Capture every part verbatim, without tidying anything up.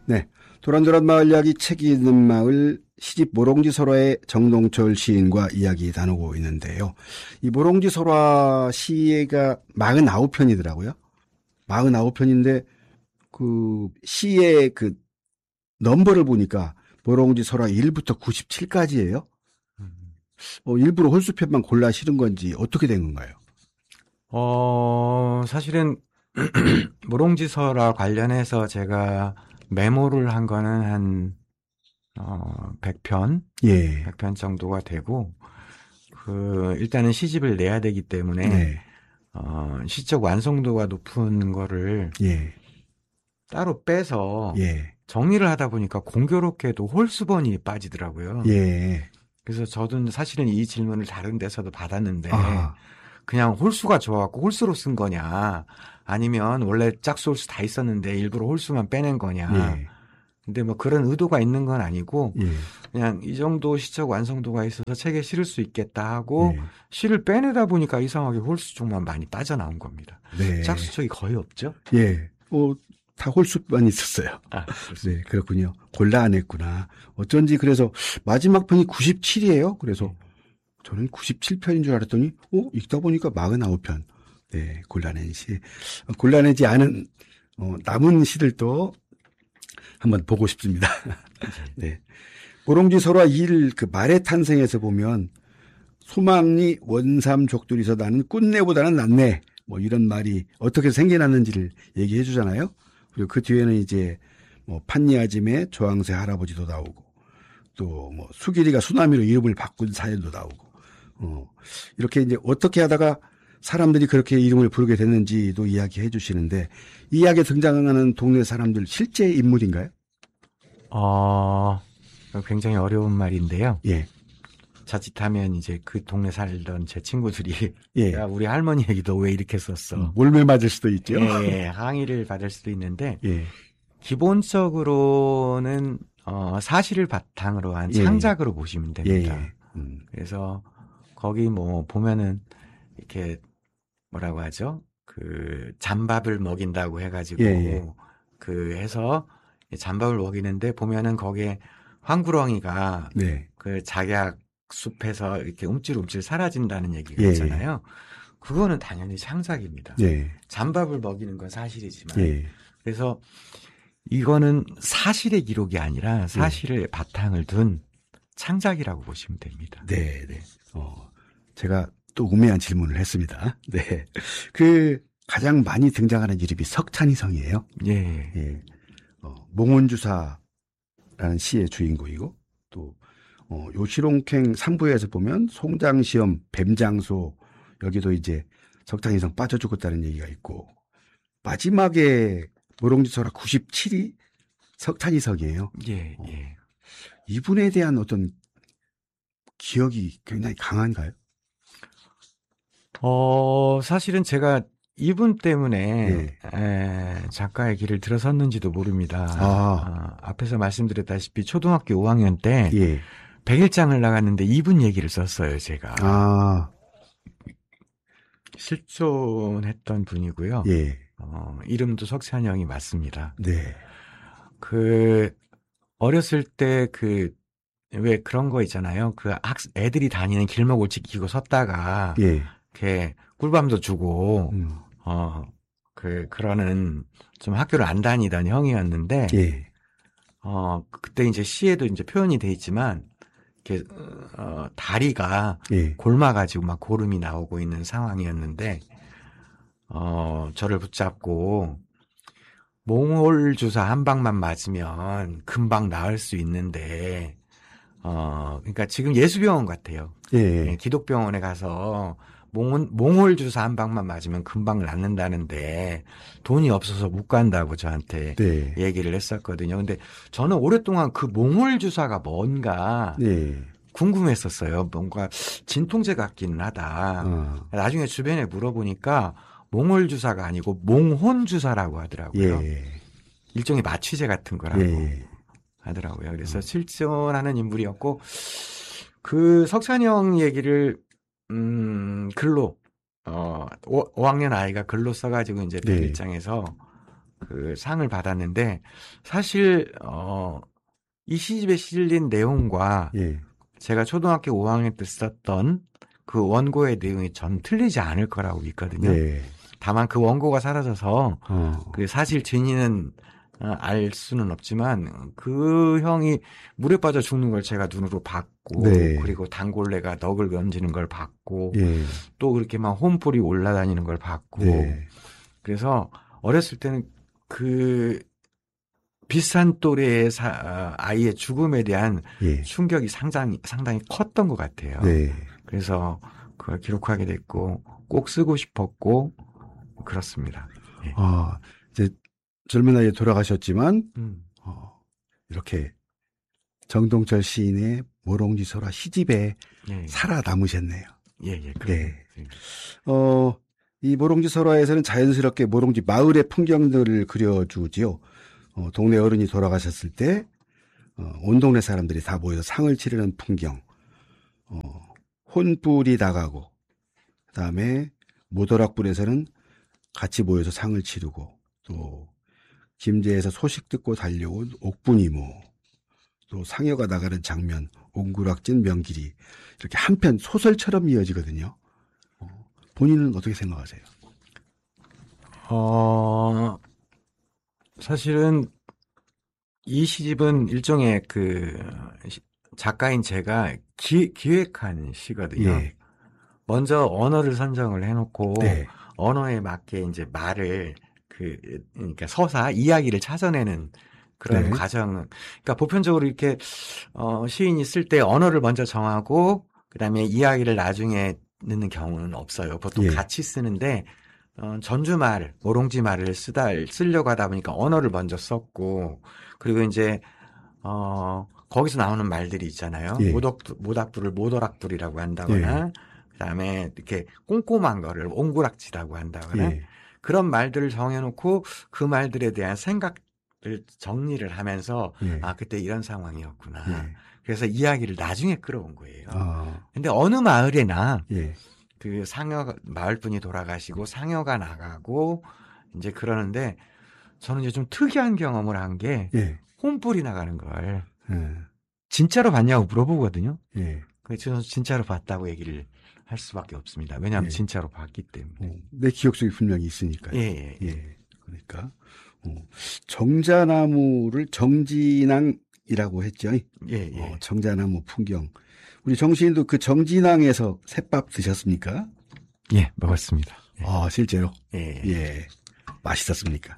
네. 도란도란 마을 이야기 책이 있는 마을 시집 모롱지 설화의 정동철 시인과 이야기 나누고 있는데요. 이 모롱지 설화 시가 사십구 편이더라고요. 사십구 편인데 그 시의 그 넘버를 보니까 모롱지 설화 일부터 구십칠까지예요. 어, 일부러 홀수편만 골라 실은 건지 어떻게 된 건가요? 어, 사실은 모롱지서라 관련해서 제가 메모를 한 거는 한 어, 백 편, 예. 백 편 정도가 되고, 그 일단은 시집을 내야 되기 때문에 네. 어, 시적 완성도가 높은 거를 예. 따로 빼서 예. 정리를 하다 보니까 공교롭게도 홀수번이 빠지더라고요. 예. 그래서 저도 사실은 이 질문을 다른 데서도 받았는데 아. 그냥 홀수가 좋아갖고 홀수로 쓴 거냐, 아니면 원래 짝수 홀수 다 있었는데 일부러 홀수만 빼낸 거냐. 예. 근데 뭐 그런 의도가 있는 건 아니고 예. 그냥 이 정도 시적 완성도가 있어서 책에 실을 수 있겠다 하고 예. 시를 빼내다 보니까 이상하게 홀수 쪽만 많이 빠져나온 겁니다. 네. 짝수 쪽이 거의 없죠? 예. 어, 다 홀수만 있었어요. 아, 네, 그렇군요. 골라 안 했구나. 어쩐지 그래서 마지막 편이 구십칠이에요. 그래서 저는 구십칠 편인 줄 알았더니, 어, 읽다 보니까 사십구 편. 네, 골라낸 시. 골라내지 않은, 어, 남은 시들도 한번 보고 싶습니다. 네. 모롱지 설화 일 그 말의 탄생에서 보면, 소망리 원삼족들이서 나는 꾼내보다는 낫네. 뭐 이런 말이 어떻게 생겨났는지를 얘기해 주잖아요. 그리고 그 뒤에는 이제 뭐 판니아짐의 조항세 할아버지도 나오고, 또 뭐 수길이가 수나미로 이름을 바꾼 사연도 나오고, 어, 이렇게 이제 어떻게 하다가 사람들이 그렇게 이름을 부르게 됐는지도 이야기해 주시는데, 이 이야기에 등장하는 동네 사람들 실제 인물인가요? 어, 굉장히 어려운 말인데요. 예. 자칫하면 이제 그 동네 살던 제 친구들이 예. 야, 우리 할머니 얘기도 왜 이렇게 썼어? 몰매 맞을 수도 있죠. 예, 항의를 받을 수도 있는데, 예. 기본적으로는 어, 사실을 바탕으로 한 예. 창작으로 보시면 됩니다. 예. 음. 그래서 거기 뭐 보면은 이렇게 뭐라고 하죠? 그 잠밥을 먹인다고 해가지고 예, 예. 그 해서 잠밥을 먹이는데 보면은 거기에 황구렁이가 네. 그 작약 숲에서 이렇게 움찔움찔 사라진다는 얘기가 예. 있잖아요. 그거는 당연히 창작입니다. 예. 잠밥을 먹이는 건 사실이지만, 예. 그래서 이거는 사실의 기록이 아니라 사실을 예. 바탕을 둔 창작이라고 보시면 됩니다. 네, 네. 어, 제가 또 우매한 질문을 했습니다. 네. 그 가장 많이 등장하는 이름이 석찬희성이에요. 예. 예. 어, 몽혼주사라는 시의 주인공이고, 또 어, 요시롱캥 삼 부에서 보면 송장시험, 뱀장소, 여기도 이제 석찬희성 빠져 죽었다는 얘기가 있고, 마지막에 모롱지설화 구십칠이 석찬희성이에요. 예, 어, 예. 이분에 대한 어떤 기억이 굉장히 강한가요? 어, 사실은 제가 이분 때문에 예. 에, 작가의 길을 들어섰는지도 모릅니다. 아. 어, 앞에서 말씀드렸다시피 초등학교 오 학년 때 예. 백일장을 나갔는데 이분 얘기를 썼어요, 제가. 아. 실존했던 분이고요. 예. 어, 이름도 석찬영이 맞습니다. 네. 그 어렸을 때 그 왜 그런 거 있잖아요. 그 학 애들이 다니는 길목을 지키고 섰다가 예. 이렇게 꿀밤도 주고 음. 어 그 그러는 좀 학교를 안 다니던 형이었는데 예. 어 그때 이제 시에도 이제 표현이 돼 있지만 이렇게 어 다리가 예. 골마가지고 막 고름이 나오고 있는 상황이었는데 어 저를 붙잡고 몽홀 주사 한 방만 맞으면 금방 나을 수 있는데 어 그러니까 지금 예수병원 같아요. 예. 예, 기독병원에 가서 몽, 몽홀 주사 한 방만 맞으면 금방 낫는다는데 돈이 없어서 못 간다고 저한테 네. 얘기를 했었거든요. 근데 저는 오랫동안 그 몽홀 주사가 뭔가 예. 궁금했었어요. 뭔가 진통제 같기는 하다. 어. 나중에 주변에 물어보니까 몽홀 주사가 아니고 몽혼 주사라고 하더라고요. 예. 일종의 마취제 같은 거라고 예. 하더라고요. 그래서 어. 실존하는 인물이었고 그 석찬영 얘기를 음 글로 어 오 학년 아이가 글로 써가지고 이제 네. 백일장에서 그 상을 받았는데 사실 어, 이 시집에 실린 내용과 예. 제가 초등학교 오 학년 때 썼던 그 원고의 내용이 전 틀리지 않을 거라고 믿거든요. 네. 다만 그 원고가 사라져서 어. 그 사실 진위는 어, 알 수는 없지만 그 형이 물에 빠져 죽는 걸 제가 눈으로 봤고 네. 그리고 단골레가 넋을 건지는 걸 봤고 예. 또 그렇게 막 홈불이 올라다니는 걸 봤고 네. 그래서 어렸을 때는 그 비슷한 또래의 사, 아이의 죽음에 대한 예. 충격이 상당히 상당히 컸던 것 같아요. 네. 그래서 그걸 기록하게 됐고 꼭 쓰고 싶었고 그렇습니다. 예. 아, 이제 젊은 나이에 돌아가셨지만 음. 어, 이렇게 정동철 시인의 모롱지소라 시집에 예, 살아남으셨네요. 예, 예, 네. 네. 어, 이 모롱지소라에서는 자연스럽게 모롱지 마을의 풍경들을 그려주지요. 어, 동네 어른이 돌아가셨을 때, 어, 온 동네 사람들이 다 모여서 상을 치르는 풍경, 어, 혼불이 나가고, 그 다음에 모더락불에서는 같이 모여서 상을 치르고, 또, 김제에서 소식 듣고 달려온 옥분이모, 또 상여가 나가는 장면, 옹구락진 명길이, 이렇게 한편 소설처럼 이어지거든요. 어, 본인은 어떻게 생각하세요? 어, 사실은 이 시집은 일종의 그 작가인 제가 기, 기획한 시거든요. 예. 먼저 언어를 선정을 해놓고 네. 언어에 맞게 이제 말을 그 그러니까 서사 이야기를 찾아내는 그런 네. 과정. 그러니까 보편적으로 이렇게 어, 시인이 쓸 때 언어를 먼저 정하고 그다음에 이야기를 나중에 넣는 경우는 없어요. 보통 예. 같이 쓰는데 어, 전주말, 모롱지말을 쓰다 쓰려고 하다 보니까 언어를 먼저 썼고 그리고 이제 어, 거기서 나오는 말들이 있잖아요. 예. 모덕 모닥불을 모더락불이라고 한다거나 예. 그다음에 이렇게 꼼꼼한 거를 옹구락지라고 한다거나 예. 그런 말들을 정해놓고 그 말들에 대한 생각을 정리를 하면서 예. 아 그때 이런 상황이었구나. 예. 그래서 이야기를 나중에 끌어온 거예요. 아, 근데 어느 마을에나 예. 그 상여 마을분이 돌아가시고 상여가 나가고 이제 그러는데 저는 이제 좀 특이한 경험을 한 게 예. 혼불이 나가는 걸 예. 진짜로 봤냐고 물어보거든요. 예. 그래서 저는 진짜로 봤다고 얘기를 할 수밖에 없습니다. 왜냐하면 예. 진짜로 봤기 때문에. 어, 내 기억 속에 분명히 있으니까요. 예, 예, 예. 예. 그러니까 어, 정자나무를 정진항이라고 했죠. 예, 예. 어, 정자나무 풍경. 우리 정시인도 그 정진항에서 셋밥 드셨습니까? 예, 먹었습니다. 예. 아, 실제로? 예. 예. 맛있었습니까?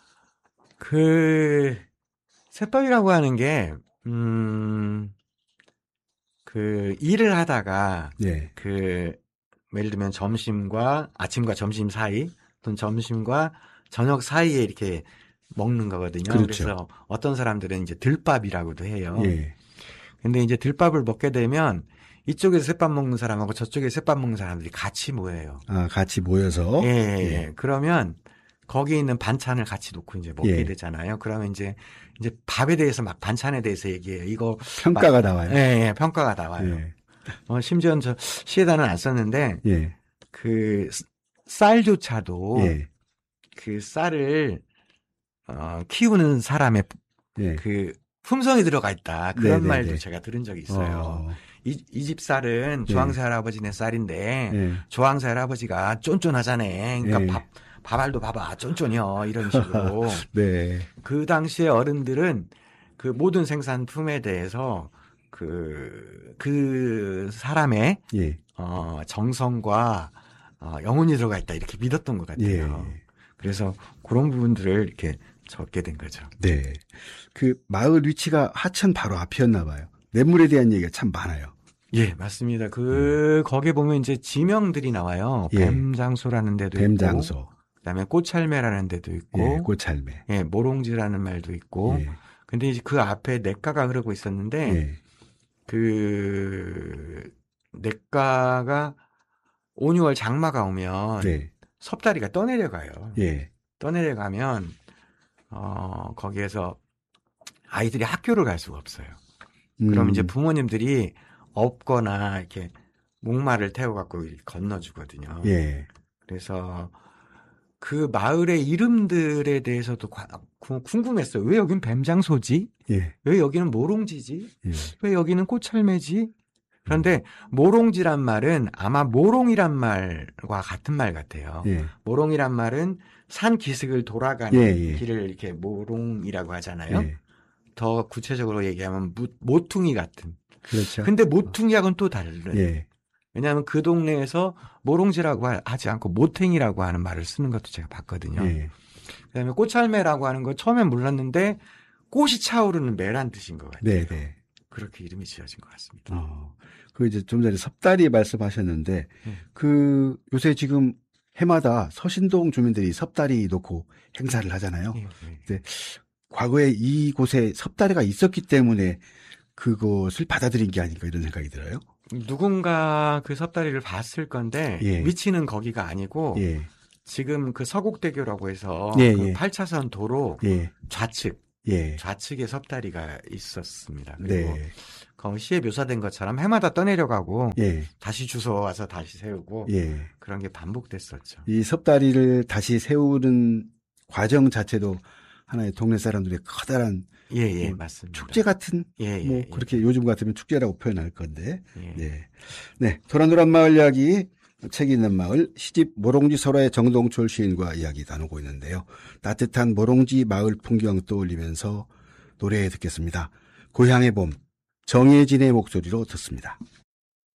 그, 셋밥이라고 하는 게, 음, 그, 일을 하다가, 예. 그, 예를 들면 점심과, 아침과 점심 사이, 또는 점심과 저녁 사이에 이렇게 먹는 거거든요. 그렇죠. 그래서 어떤 사람들은 이제 들밥이라고도 해요. 예. 근데 이제 들밥을 먹게 되면 이쪽에서 셋밥 먹는 사람하고 저쪽에서 셋밥 먹는 사람들이 같이 모여요. 아, 같이 모여서. 예, 예, 예. 그러면 거기에 있는 반찬을 같이 놓고 이제 먹게 예. 되잖아요. 그러면 이제 이제 밥에 대해서 막 반찬에 대해서 얘기해요. 이거 평가가 막- 나와요. 예, 예, 평가가 나와요. 예. 어, 심지어 저 시에다는 안 썼는데 예. 그 쌀조차도 예. 그 쌀을 어, 키우는 사람의 예. 그 품성이 들어가 있다. 그런 네네네. 말도 제가 들은 적이 있어요. 어, 이, 이 집 쌀은 조항새 할아버지네 쌀인데 예. 조항새 할아버지가 쫀쫀하잖아. 그러니까 예. 밥, 밥알도 봐봐 쫀쫀이요. 이런 식으로. 네. 그 당시에 어른들은 그 모든 생산품에 대해서 그, 그 사람의 예. 어, 정성과 어, 영혼이 들어가 있다. 이렇게 믿었던 것 같아요. 예. 그래서 그런 부분들을 이렇게 적게 된 거죠. 네. 그 마을 위치가 하천 바로 앞이었나 봐요. 냇물에 대한 얘기가 참 많아요. 예, 맞습니다. 그, 거기에 보면 이제 지명들이 나와요. 예. 뱀장소라는 데도 있고. 뱀장소, 그다음에 꽃찰매라는 데도 있고. 예, 꽃찰매. 예, 모롱지라는 말도 있고. 예. 근데 이제 그 앞에 냇가가 흐르고 있었는데, 예. 그, 냇가가 오, 유월 장마가 오면 네. 섭다리가 떠내려가요. 예. 떠내려가면, 어, 거기에서 아이들이 학교를 갈 수가 없어요. 그럼 음, 이제 부모님들이 업거나 이렇게 목마를 태워갖고 건너주거든요. 예. 그래서 그 마을의 이름들에 대해서도 과- 구- 궁금했어요. 왜 여긴 뱀장소지? 예. 왜 여기는 모롱지지? 예. 왜 여기는 꽃할매지? 그런데 모롱지란 말은 아마 모롱이란 말과 같은 말 같아요. 예. 모롱이란 말은 산 기슭을 돌아가는 예, 예. 길을 이렇게 모롱이라고 하잖아요. 예. 더 구체적으로 얘기하면 모, 모퉁이 같은. 그렇죠. 근데 모퉁이하고는 또 다른. 예. 왜냐하면 그 동네에서 모롱지라고 하- 하지 않고 모탱이라고 하는 말을 쓰는 것도 제가 봤거든요. 예. 그다음에 꽃할매라고 하는 거 처음엔 몰랐는데 꽃이 차오르는 매란 뜻인 것 같아요. 네, 네. 그렇게 이름이 지어진 것 같습니다. 어. 그 이제 좀 전에 섭다리 말씀하셨는데 네. 그 요새 지금 해마다 서신동 주민들이 섭다리 놓고 행사를 하잖아요. 예, 예. 과거에 이곳에 섭다리가 있었기 때문에 그것을 받아들인 게 아닌가 이런 생각이 들어요. 누군가 그 섭다리를 봤을 건데 예. 위치는 거기가 아니고 예. 지금 그 서곡대교라고 해서 예, 그 예. 팔 차선 도로 예. 좌측 예. 좌측에 섭다리가 있었습니다. 그리고 네. 그 시에 묘사된 것처럼 해마다 떠내려가고 예. 다시 주워 와서 다시 세우고 예. 그런 게 반복됐었죠. 이 섭다리를 다시 세우는 과정 자체도 하나의 동네 사람들의 커다란 예, 예, 뭐 맞습니다. 축제 같은 예, 예, 뭐 예. 그렇게 요즘 같으면 축제라고 표현할 건데. 예. 네. 네. 도란도란 마을 이야기, 책 있는 마을, 시집 모롱지 설화의 정동철 시인과 이야기 나누고 있는데요. 따뜻한 모롱지 마을 풍경 떠올리면서 노래 듣겠습니다. 고향의 봄, 정혜진의 목소리로 듣습니다.